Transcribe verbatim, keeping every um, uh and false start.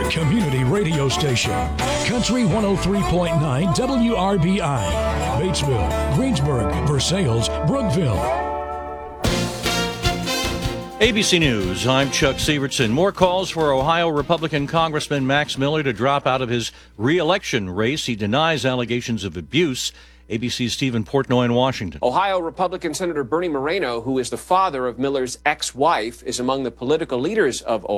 community radio station. Country one oh three point nine W R B I. Batesville, Greensburg, Versailles, Brookville. A B C News, I'm Chuck Sievertson. More calls for Ohio Republican Congressman Max Miller to drop out of his re-election race. He denies allegations of abuse. A B C's Stephen Portnoy in Washington. Ohio Republican Senator Bernie Moreno, who is the father of Miller's ex-wife, is among the political leaders of Ohio.